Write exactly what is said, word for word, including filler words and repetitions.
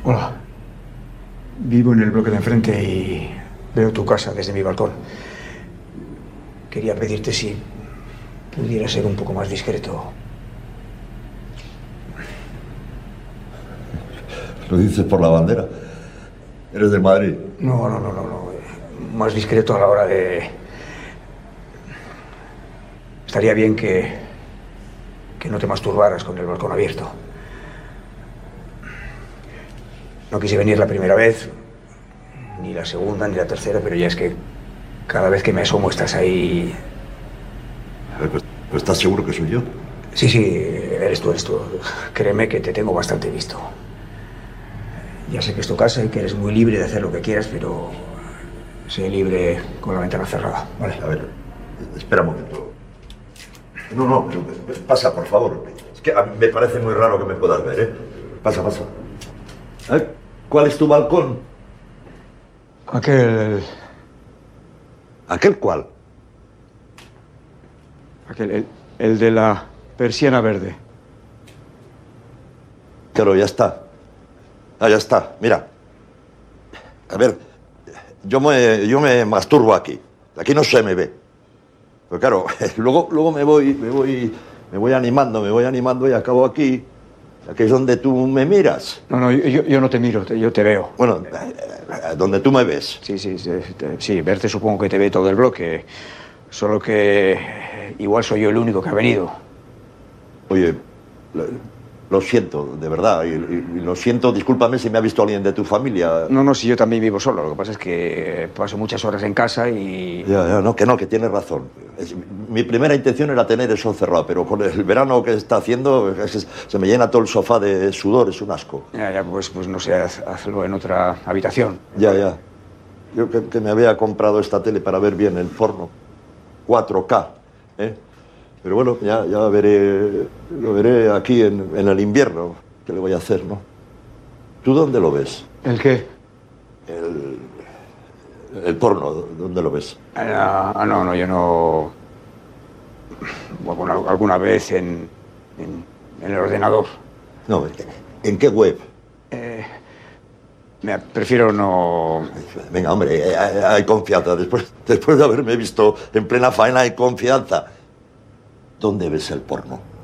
Hola. Vivo en el bloque de enfrente y veo tu casa desde mi balcón. Quería pedirte si pudiera ser un poco más discreto. ¿Lo dices por la bandera? ¿Eres de Madrid? No, no, no, no, no. Más discreto a la hora de... Estaría bien que... que no te masturbaras con el balcón abierto. No quise venir la primera vez, ni la segunda, ni la tercera, pero ya es que cada vez que me asomo estás ahí... A ver, pues, pues, ¿estás seguro que soy yo? Sí, sí, eres tú, eres tú. Créeme que te tengo bastante visto. Ya sé que es tu casa y que eres muy libre de hacer lo que quieras, pero sé libre con la ventana cerrada, ¿vale? A ver, espera un momento. No, no, pasa, por favor. Es que a mí me parece muy raro que me puedas ver, ¿eh? Pasa, pasa. ¿Eh? ¿Cuál es tu balcón? Aquel... ¿Aquel cuál? Aquel, el, el de la persiana verde. Claro, ya está. Ah, ya está, mira. A ver, yo me, yo me masturbo aquí. Aquí no se me ve. Pero claro, luego, luego me voy, me voy, me voy animando, me voy animando y acabo aquí. Aquí es donde tú me miras. No, no, yo, yo no te miro, te, yo te veo. Bueno, donde tú me ves. Sí, sí, sí, te, sí, verte supongo que te ve todo el bloque. Solo que igual soy yo el único que ha venido. Oye, lo, lo siento, de verdad. Y, y, y lo siento, discúlpame si me ha visto alguien de tu familia. No, no, si yo también vivo solo. Lo que pasa es que paso muchas horas en casa y... Ya, ya, no, que no, que tienes razón. Es, mi primera intención era tener eso cerrado, pero con el verano que está haciendo es, se me llena todo el sofá de sudor, es un asco. Ya, ya, pues, pues no sé, haz, hazlo en otra habitación. Ya, ya. Yo que, que me había comprado esta tele para ver bien el porno. cuatro K, ¿eh? Pero bueno, ya, ya veré, lo veré aquí en, en el invierno. ¿Qué le voy a hacer, no? ¿Tú dónde lo ves? ¿El qué? El, el porno, ¿dónde lo ves? Ah, no, no, no, yo no... Bueno, alguna vez en, en, en el ordenador. No, ¿en qué web? Eh, me, prefiero no... Venga, hombre, hay, hay confianza. Después, después de haberme visto en plena faena, hay confianza. ¿Dónde ves el porno?